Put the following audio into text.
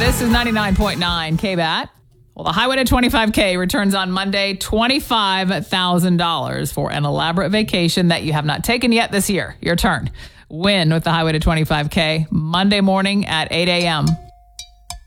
This is 99.9 KBAT. Well, the Highway to 25K returns on Monday, $25,000 for an elaborate vacation that you have not taken yet this year. Your turn. Win with the Highway to 25K Monday morning at 8 a.m.